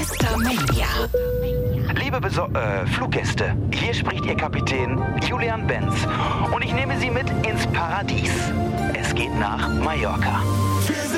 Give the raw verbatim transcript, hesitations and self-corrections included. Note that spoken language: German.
Mister Mania. Liebe Beso äh, Fluggäste, hier spricht Ihr Kapitän Julian Benz und ich nehme Sie mit ins Paradies. Es geht nach Mallorca.